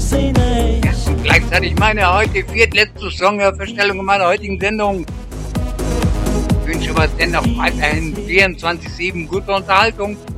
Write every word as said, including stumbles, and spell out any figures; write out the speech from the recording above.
Ja, und gleichzeitig meine heute viertletzte Songverstellung in meiner heutigen Sendung. Ich wünsche aber dennoch weiterhin vierundzwanzig sieben gute Unterhaltung.